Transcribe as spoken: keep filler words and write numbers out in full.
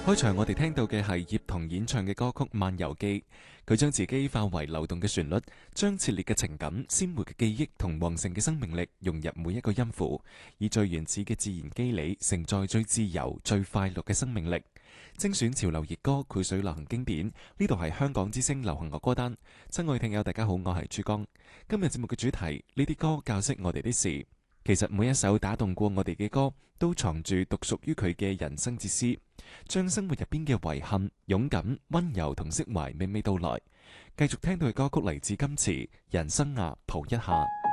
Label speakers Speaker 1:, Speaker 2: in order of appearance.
Speaker 1: 開場我哋聽到嘅係葉童演唱嘅歌曲《漫遊記》，佢將自己化為流動嘅旋律，將熾烈嘅情感、鮮活嘅記憶同旺盛嘅生命力融入每一個音符，以最原始嘅自然機理承載最自由、最快樂嘅生命力。精選潮流熱歌，繪水流行經典。呢度係香港之聲流行樂歌單。親愛聽友大家好，我係珠江。今日節目嘅主題，呢啲歌教識我哋啲事。其實每一首打動過我哋嘅歌，都藏住獨屬於佢嘅人生哲思，將生活入邊嘅遺憾、勇敢、溫柔同釋懷娓娓道來。繼續聽到嘅歌曲嚟自金池《人生啊，抱一下》。